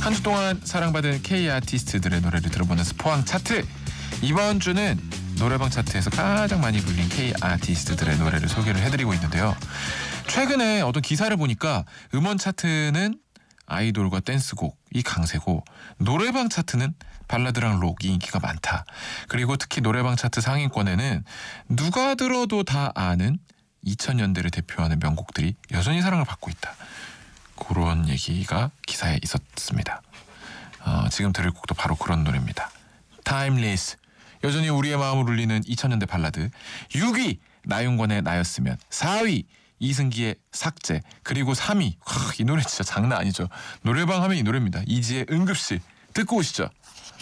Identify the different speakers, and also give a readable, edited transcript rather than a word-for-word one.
Speaker 1: 한 주 동안 사랑받은 K 아티스트들의 노래를 들어보는 스포왕 차트. 이번 주는 노래방 차트에서 가장 많이 불린 K 아티스트들의 노래를 소개를 해드리고 있는데요. 최근에 어떤 기사를 보니까 음원 차트는 아이돌과 댄스곡이 강세고 노래방 차트는 발라드랑 록이 인기가 많다. 그리고 특히 노래방 차트 상위권에는 누가 들어도 다 아는 2000년대를 대표하는 명곡들이 여전히 사랑을 받고 있다. 그런 얘기가 기사에 있었습니다. 지금 들을 곡도 바로 그런 노래입니다. Timeless. 여전히 우리의 마음을 울리는 2000년대 발라드. 6위 나윤권의 나였으면, 4위 이승기의 삭제, 그리고 3위 이 노래 진짜 장난 아니죠. 노래방 하면 이 노래입니다. 이지의 응급실. 듣고 오시죠.